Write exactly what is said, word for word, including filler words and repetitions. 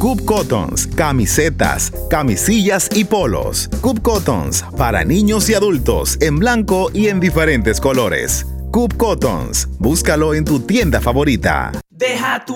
Coop Cottons, camisetas, camisillas y polos. Coop Cottons, para niños y adultos, en blanco y en diferentes colores. Coop Cottons, búscalo en tu tienda favorita. Deja tu